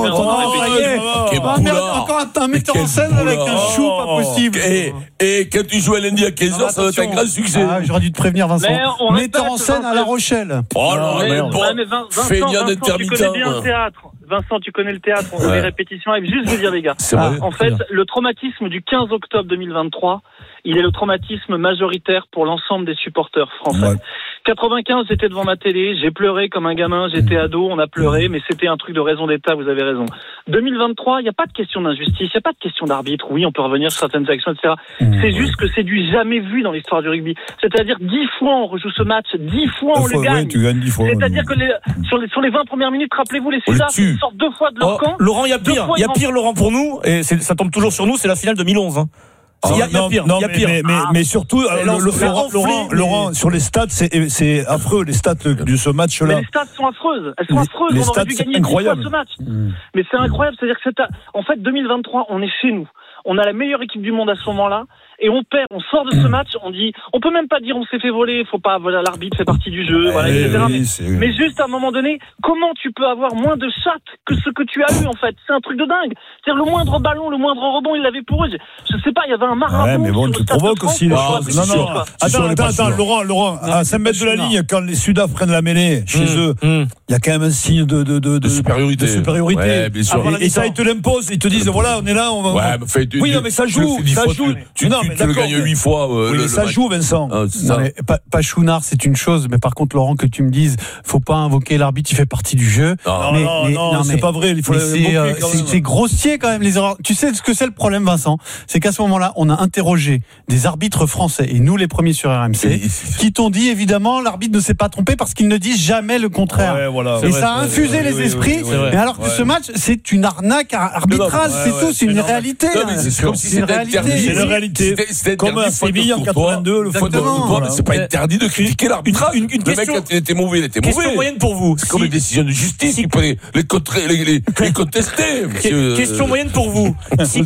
un metteur en scène avec un chou, pas possible. Et quand tu joues à lundi à 15h, ça va être un grand succès. J'aurais dû te prévenir, Vincent. Metteur en scène à La Rochelle. Oh non, feignant d'intermittent. Tu connais bien le théâtre. Vincent, tu connais le théâtre, on fait les répétitions. Et juste vous dire, les gars, en fait, le traumatisme du 15 octobre 2023, il est le traumatisme majoritaire pour l'ensemble des supporters français. 95, j'étais devant ma télé, j'ai pleuré comme un gamin, j'étais ado, on a pleuré, mais c'était un truc de raison d'État, vous avez raison. 2023, il n'y a pas de question d'injustice, il n'y a pas de question d'arbitre, oui, on peut revenir sur certaines actions, etc. C'est juste que c'est du jamais vu dans l'histoire du rugby. C'est-à-dire 10 fois on rejoue ce match, 10 fois on le gagne. Tu gagnes 10 fois. C'est-à-dire que sur les 20 premières minutes, rappelez-vous, les Sudaf sortent 2 fois de leur camp. Laurent, il y a pire, Laurent, pour nous, et ça tombe toujours sur nous, c'est la finale 2011. Il y a pire. Mais surtout, Laurent, sur les stats, c'est affreux, les stats de ce match-là. Mais les stats sont affreuses. Elles sont affreuses. Les on stats, aurait dû gagner 10 fois ce match. Mais c'est incroyable. C'est-à-dire que en fait, 2023, on est chez nous. On a la meilleure équipe du monde à ce moment-là. Et on perd, on sort de ce match, on peut même pas dire on s'est fait voler, faut pas, voilà, l'arbitre fait partie du jeu, voilà, etc. Mais juste à un moment donné, comment tu peux avoir moins de chatte que ce que tu as eu, en fait? C'est un truc de dingue. C'est-à-dire, le moindre ballon, le moindre rebond, il l'avait pour eux. Je sais pas, il y avait un marabout. Ouais, mais bon, tu provoques aussi les choses. Non. Attends, Laurent, à 5 mètres de la ligne, quand les Sudaf prennent la mêlée chez eux, il y a quand même un signe de supériorité. Ouais, bien sûr. Et ça, ils te l'imposent, ils te disent, voilà, on est là, on va. Oui, mais ça joue. Tu le gagnes 8 fois. Mais ça joue, Vincent. Pas chounard, c'est une chose, mais par contre, Laurent, que tu me dises, faut pas invoquer l'arbitre, il fait partie du jeu. Non, c'est pas vrai. C'est grossier quand même, les erreurs. Tu sais ce que c'est le problème, Vincent? C'est qu'à ce moment-là, on a interrogé des arbitres français, et nous les premiers sur RMC, qui t'ont dit, évidemment, l'arbitre ne s'est pas trompé parce qu'ils ne disent jamais le contraire. Et ça a infusé les esprits. Mais alors que ce match, c'est une arnaque arbitrale, c'est tout, c'est une réalité. C'est comme si c'était interdit. C'est une réalité. Comme à Séville en 82, le faute de mais c'est pas interdit de critiquer l'arbitrage. Le mec, quand il était mauvais, il était mauvais. Question moyenne pour vous. C'est comme une décision de justice, il peut les contester. Question moyenne pour vous. Si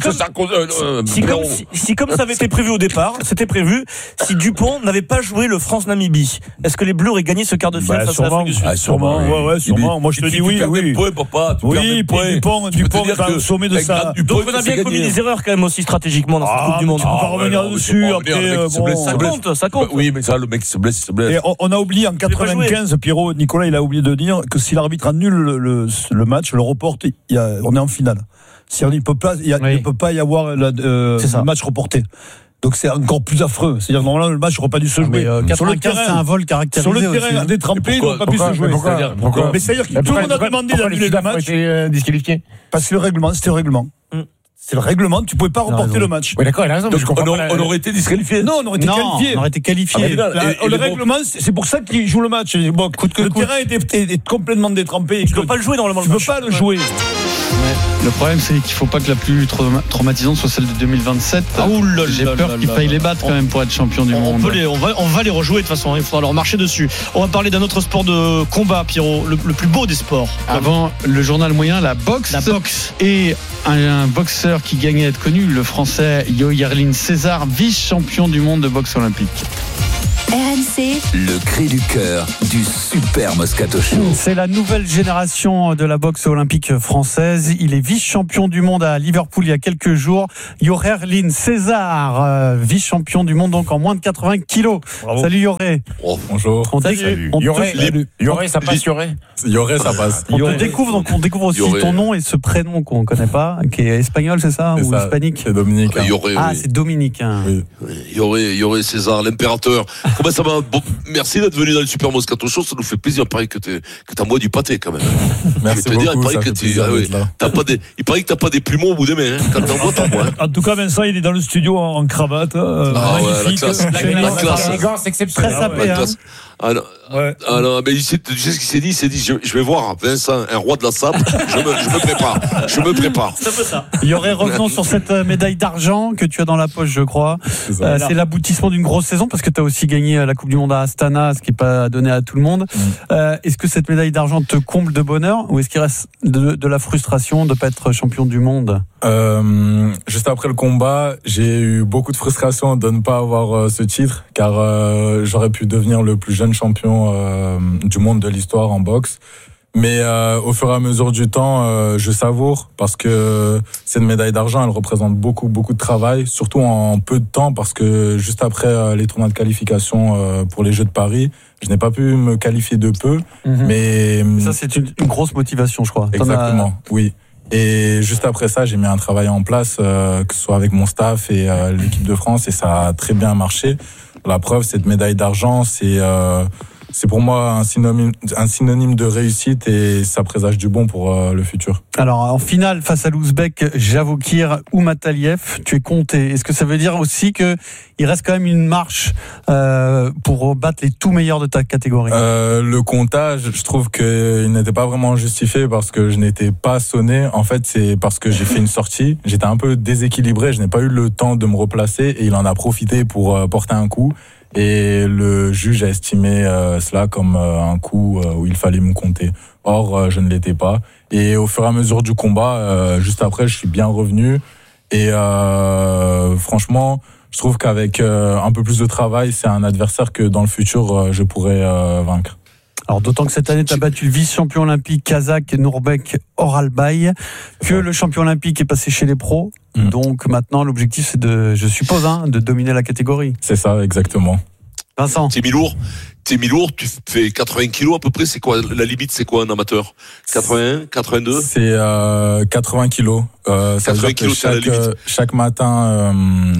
comme ça avait été prévu au départ, c'était prévu, si Dupont n'avait pas joué le France-Namibie, est-ce que les Bleus auraient gagné ce quart de finale face à l'Afrique du Sud? Sûrement. Moi, je te dis oui. Oui, papa. Oui, Dupont est au sommet de ça. Donc on a bien commis des erreurs quand quand même aussi stratégiquement dans cette Coupe du Monde. Tu peux pas revenir dessus après. Ça compte. Oui, mais ça, le mec se blesse, il se blesse. Et on a oublié en 95, Pierrot, Nicolas, il a oublié de dire que si l'arbitre annule le match, le reporte, on est en finale. Si on ne peut pas, il ne peut pas y avoir le match reporté. Donc c'est encore plus affreux. C'est-à-dire normalement le match n'aurait pas dû se jouer. 95, c'est un vol caractérisé. Sur le terrain, détrempé, il n'aurait pas pu se jouer. Pourquoi mais c'est-à-dire que tout le monde a demandé d'annuler le match. Été disqualifié. Parce que c'était le règlement. C'est le règlement, tu ne pouvais pas reporter le match. Oui, d'accord, il a raison. Donc on aurait été disqualifié. Non, on aurait été qualifié. Le règlement, c'est pour ça qu'il joue le match. Bon, le terrain est complètement détrempé. Tu ne peux pas le jouer normalement. Tu ne peux pas le jouer. Le problème, c'est qu'il ne faut pas que la plus traumatisante soit celle de 2027. J'ai peur qu'ils faillent les battre quand même pour être champion du monde. On va les rejouer de toute façon. Il faudra leur marcher dessus. On va parler d'un autre sport de combat, Pierrot, le plus beau des sports. Avant le journal moyen, la boxe. Et un boxeur qui gagnait à être connu, le français Yoerlin César, vice-champion du monde de boxe olympique. RMC, le cri du cœur du Super Moscato Show. C'est la nouvelle génération de la boxe olympique française. Il est vice-champion du monde à Liverpool il y a quelques jours. Yoerlin César, vice-champion du monde donc en moins de 80 kilos. Bravo. Salut Yoré. Oh, bonjour. Salut. Yoré, ça passe Yoré. Yoré, ça passe. On découvre aussi ton nom et ce prénom qu'on ne connaît pas, qui est espagnol, c'est ça, ou hispanique? C'est Dominique. C'est Dominique. Oui. Yoré César, l'impérateur. Comment ça va? Bon, merci d'être venu dans le Super Moscato Show. Ça nous fait plaisir. Il paraît que t'as moi du pâté quand même. Merci beaucoup. Il paraît que t'as pas des plumeaux au bout des mains. Quand t'en vois, t'en vois. En tout cas, Vincent, il est dans le studio en cravate. Magnifique. La classe. Élégance exceptionnelle. Très sapé. Alors, mais tu sais ce qu'il s'est dit? Il s'est dit, je vais voir Vincent, un roi de la sape. Je me prépare. C'est un peu ça. Il y aurait, revenons sur cette médaille d'argent que tu as dans la poche, je crois. C'est l'aboutissement d'une grosse saison parce que tu as aussi gagné la Coupe du Monde à Astana, ce qui n'est pas donné à tout le monde. Est-ce que cette médaille d'argent te comble de bonheur ou est-ce qu'il reste de la frustration de ne pas être champion du monde? Juste après le combat, j'ai eu beaucoup de frustration de ne pas avoir ce titre, car j'aurais pu devenir le plus jeune champion du monde de l'histoire en boxe. Mais au fur et à mesure du temps, je savoure parce que cette médaille d'argent, elle représente beaucoup de travail, surtout en peu de temps, parce que juste après les tournois de qualification pour les Jeux de Paris, je n'ai pas pu me qualifier de peu. Mais ça, c'est une grosse motivation, je crois. Exactement, oui. Et juste après ça, j'ai mis un travail en place, que ce soit avec mon staff et l'équipe de France, et ça a très bien marché. La preuve, cette médaille d'argent, c'est pour moi un synonyme de réussite et ça présage du bon pour le futur. Alors, en finale, face à l'Ouzbek Javokir ou Mataliev, tu es compté. Est-ce que ça veut dire aussi qu'il reste quand même une marche pour battre les tout meilleurs de ta catégorie? Le comptage, je trouve qu'il n'était pas vraiment justifié parce que je n'étais pas sonné. En fait, c'est parce que j'ai fait une sortie. J'étais un peu déséquilibré. Je n'ai pas eu le temps de me replacer et il en a profité pour porter un coup. Et le juge a estimé cela comme un coup où il fallait me compter. Or, je ne l'étais pas. Et au fur et à mesure du combat, juste après, je suis bien revenu. Et franchement, je trouve qu'avec un peu plus de travail, c'est un adversaire que dans le futur, je pourrais vaincre. Alors d'autant que cette année, tu as battu le vice-champion olympique kazakh Nurbek Oralbay, que le champion olympique est passé chez les pros. Donc maintenant, l'objectif, c'est je suppose, de dominer la catégorie. C'est ça, exactement. Vincent. T'es mi-lourd, tu fais 80 kilos à peu près. C'est quoi la limite? C'est quoi un amateur? 81, 82? C'est 80 kilos. 80 kilos, c'est la limite. Chaque matin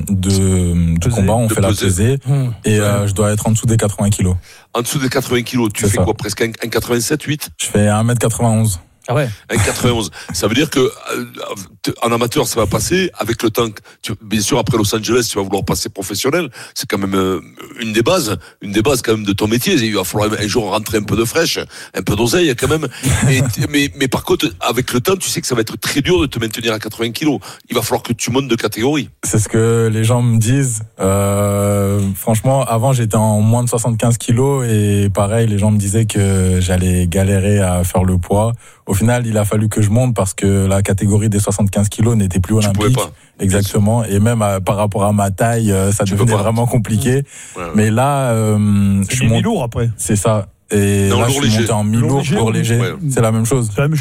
de combat, on fait la pesée et je dois être en dessous des 80 kilos. En dessous des 80 kilos, tu fais quoi? Presque un 87, 8? Je fais 1m91. Ah ouais. 1,91. Ça veut dire que en amateur, ça va passer avec le temps. Bien sûr, après Los Angeles, tu vas vouloir passer professionnel. C'est quand même une des bases quand même de ton métier. Il va falloir un jour rentrer un peu de fraîche, un peu d'oseille quand même. mais par contre, avec le temps, tu sais que ça va être très dur de te maintenir à 80 kilos. Il va falloir que tu montes de catégorie. C'est ce que les gens me disent. Franchement, avant, j'étais en moins de 75 kilos et pareil, les gens me disaient que j'allais galérer à faire le poids. Au final, il a fallu que je monte parce que la catégorie des 75 kilos n'était plus olympique. Tu pouvais pas. Exactement. Et même par rapport à ma taille, ça devenait vraiment compliqué. Ouais. Mais là, je suis mi-lourd après. C'est ça. Et là, je suis monté en mi-lourd, lourd léger. Ouais. C'est la même chose. C'est la même chose.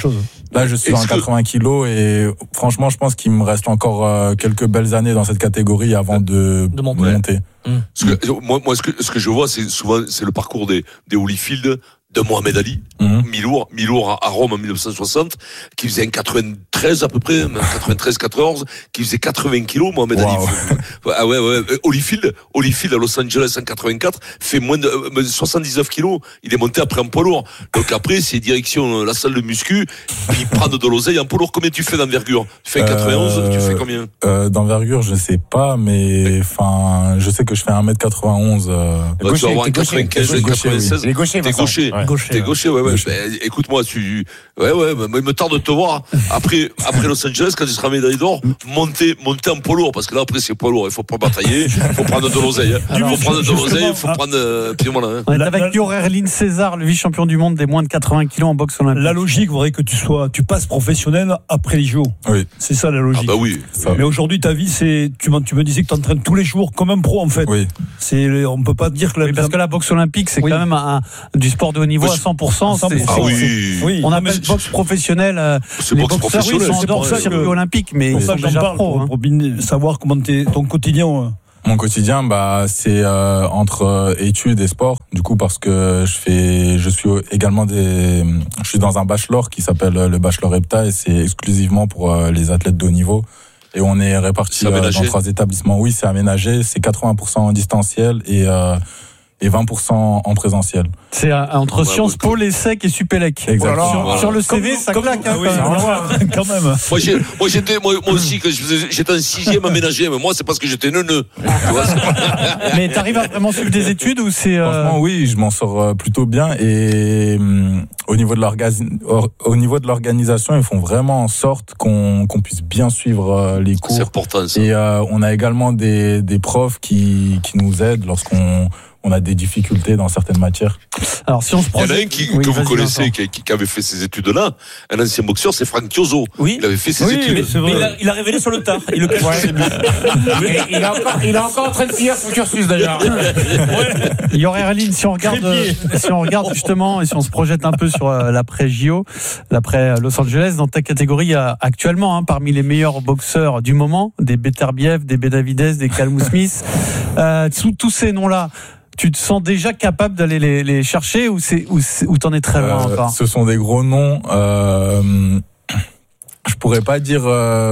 Là, je suis en 80 kilos et franchement, je pense qu'il me reste encore quelques belles années dans cette catégorie avant de monter. Moi, ce que je vois, c'est souvent le parcours des Holyfield, de Mohamed Ali, mi-lourd à Rome en 1960, qui faisait un 93 à peu près, 93-14, qui faisait 80 kilos, Mohamed Ali. Ah ouais. Holyfield à Los Angeles en 84 fait moins de 79 kilos. Il est monté après en poids lourd. Donc après, c'est direction la salle de muscu, puis prendre de l'oseille en poids lourd. Combien tu fais d'envergure? Tu fais 91, tu fais combien? D'envergure, je sais pas, mais enfin, je sais que je fais 1m91. Tu vas avoir un 95, 96. Les gauchers, t'es gaucher. T'es gaucher, ouais. Écoute-moi, il me tarde de te voir. Après Los Angeles, quand tu seras médaillé d'or, monter en poids lourd, parce que là, après, c'est poids lourd. Il faut pas batailler, il faut prendre de l'oseille. Il faut prendre, puis voilà. On est avec Yorerline César, le vice-champion du monde des moins de 80 kilos en boxe olympique. La logique voudrait que tu passes professionnel après les JO. Oui. C'est ça la logique. Ah bah oui. Mais aujourd'hui, ta vie, tu me disais que tu entraînes tous les jours comme un pro, en fait. Oui. On peut pas dire que parce que la boxe olympique, c'est quand même du sport de haut niveau à 100%. Oui. On appelle boxe professionnelle. Les boxeurs, ils sont en dehors du circuit olympique, mais ils sont déjà pros. Pour savoir comment ton quotidien. Mon quotidien, c'est entre études et sport. Du coup, parce que je suis dans un bachelor qui s'appelle le bachelor EPTA et c'est exclusivement pour les athlètes de haut niveau. Et on est répartis dans 3 établissements. Oui, c'est aménagé. C'est 80% en distanciel et 20% en présentiel. C'est entre Sciences Po, l'ESSEC et Supélec. Exactement. Sur le CV, ça claque. Quand même. Moi aussi, quand j'étais en 6e aménagé, mais moi, c'est parce que j'étais neuneux. Mais t'arrives à vraiment suivre des études ou c'est... Franchement, oui, je m'en sors plutôt bien et au niveau de l'organisation, ils font vraiment en sorte qu'on puisse bien suivre les cours. C'est important, ça. Et on a également des profs qui nous aident lorsqu'on a des difficultés dans certaines matières. Alors, si on se projette... Il y en a un que vous connaissez, qui avait fait ces études-là, un ancien boxeur, c'est Franck Chioso. Oui. Il avait fait ses études. Mais il a révélé sur le tard. Il est encore en train de finir son cursus, d'ailleurs. Il y aurait Aline, si on regarde justement, et si on se projette un peu sur l'après-JO, l'après Los Angeles, dans ta catégorie, il y a actuellement, parmi les meilleurs boxeurs du moment, des Beterbiev, des Benavidez, des Callum Smith, tous ces noms-là, tu te sens déjà capable d'aller les chercher ou t'en es très loin encore? Ce sont des gros noms. Je pourrais pas dire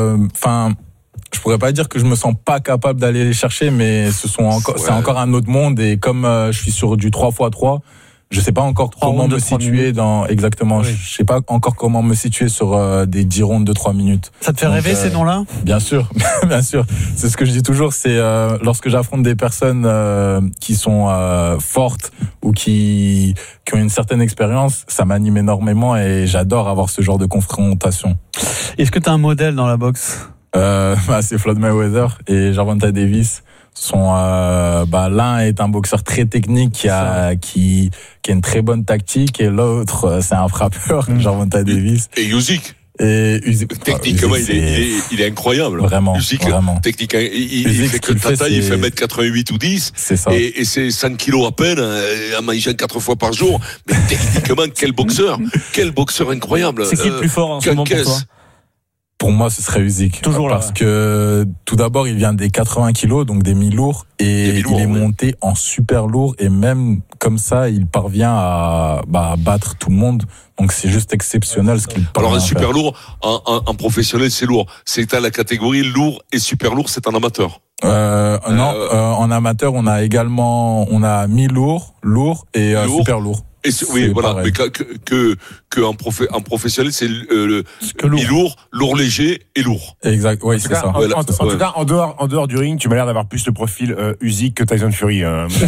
que je me sens pas capable d'aller les chercher, mais c'est encore un autre monde et comme je suis sur du 3x3, je sais pas encore comment me situer exactement. Oui. Je sais pas encore comment me situer sur des 10 rondes de 3 minutes. Ça te fait rêver ces noms-là? Bien sûr, bien sûr. C'est ce que je dis toujours, c'est lorsque j'affronte des personnes qui sont fortes ou qui ont une certaine expérience, ça m'anime énormément et j'adore avoir ce genre de confrontation. Est-ce que tu as un modèle dans la boxe? C'est Floyd Mayweather et Gervonta Davis. L'un est un boxeur très technique qui a une très bonne tactique et l'autre c'est un frappeur, Gervonta Davis. Et Usyk. Techniquement, il est incroyable. Vraiment. Usyk, vraiment. Techniquement, il fait que ta taille, il fait 1m88 ou 10. C'est ça. Et c'est 100 kilos à peine, en mangeant 4 fois par jour. Mais techniquement, quel boxeur incroyable. C'est qui le plus fort en ce moment pour toi? Pour moi, ce serait Usyk. Toujours là. Parce que, tout d'abord, il vient des 80 kilos, donc des mi-lourds, et il est monté en super lourd, et même comme ça, il parvient à battre tout le monde. Donc c'est juste exceptionnel ce qu'il parvient. Alors un super lourd, en professionnel, c'est lourd. C'est à la catégorie lourd et super lourd, c'est en amateur. Non, en amateur, on a mi-lourd, lourd et super lourd. Oui, voilà. Pareil. Mais en professionnel, c'est mi-lourd, lourd léger et lourd. Exact. Oui, c'est ça. En tout cas, en dehors du ring, tu m'as l'air d'avoir plus le profil Usyk que Tyson Fury.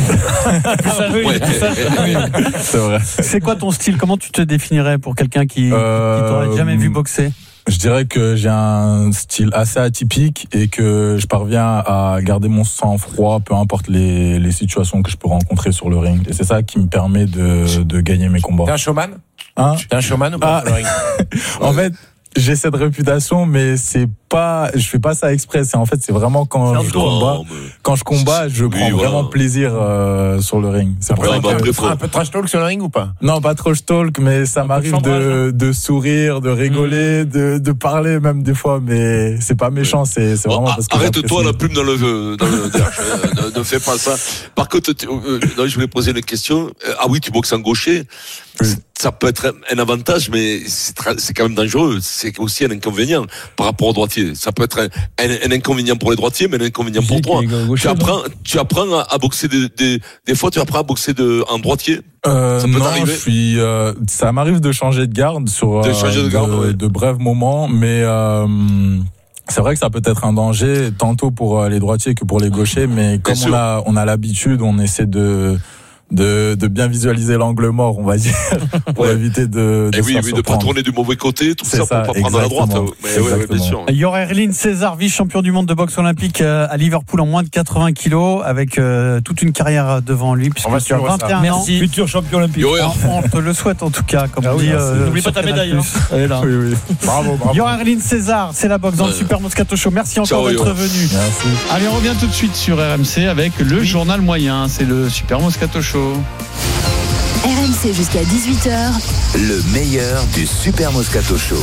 C'est vrai. C'est quoi ton style? Comment tu te définirais pour quelqu'un qui t'aurait jamais vu boxer? Je dirais que j'ai un style assez atypique et que je parviens à garder mon sang-froid, peu importe les situations que je peux rencontrer sur le ring. Et c'est ça qui me permet de gagner mes combats. T'es un showman? T'es un showman ou pas sur le ring? En fait, j'ai cette réputation, mais c'est fais pas ça exprès. C'est vraiment quand je combat, je prends vraiment plaisir sur le ring. C'est après, un peu trash talk sur le ring ou pas? Non, pas trash talk, mais ça m'arrive de sourire, de rigoler, de parler même des fois, mais c'est pas méchant, c'est vraiment parce que arrête-toi la plume dans le ne fais pas ça. Par contre, je voulais poser une question. Ah oui, tu boxes en gaucher. Ça peut être un avantage, mais c'est quand même dangereux. C'est aussi un inconvénient par rapport aux droitiers. Ça peut être un inconvénient pour les droitiers, mais un inconvénient pour toi. Tu apprends à boxer des fois, tu apprends à boxer en droitier. Ça peut t'arriver. Ça m'arrive de changer de garde sur de brefs moments, mais c'est vrai que ça peut être un danger tantôt pour les droitiers que pour les gauchers, mais comme on a l'habitude, on essaie de bien visualiser l'angle mort, on va dire, pour éviter de pas tourner du mauvais côté, tout ça pour pas prendre à la droite. Mais bien sûr. Jorerline César, vice-champion du monde de boxe olympique à Liverpool en moins de 80 kilos, avec toute une carrière devant lui, puisque tu as 21 ans, futur champion olympique. On te le souhaite en tout cas, comme on dit. N'oublie pas ta médaille. Elle est là. Oui. Bravo. Jorerline César, c'est la boxe dans le Super Moscato Show. Merci encore d'être venu. Merci. Allez, on revient tout de suite sur RMC avec le journal moyen. C'est le Super Moscato Show. RMC jusqu'à 18h. Le meilleur du Super Moscato Show.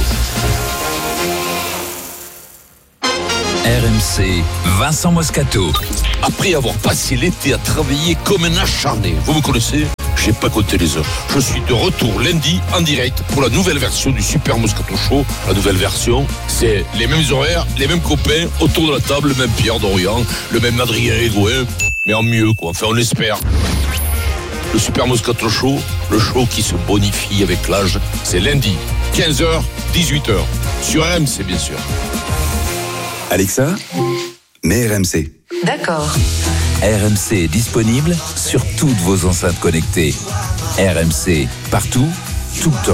RMC, Vincent Moscato. Après avoir passé l'été à travailler comme un acharné, vous me connaissez, j'ai pas compté les heures. Je suis de retour lundi en direct pour la nouvelle version du Super Moscato Show. La nouvelle version, c'est les mêmes horaires, les mêmes copains autour de la table, le même Pierre Dorian, le même Adrien Egoin, mais en mieux quoi. Enfin, on espère. Le Super Moscato Show, le show qui se bonifie avec l'âge, c'est lundi, 15h, 18h, sur RMC bien sûr. Alexa, mets RMC. D'accord. RMC est disponible sur toutes vos enceintes connectées. RMC, partout, tout le temps.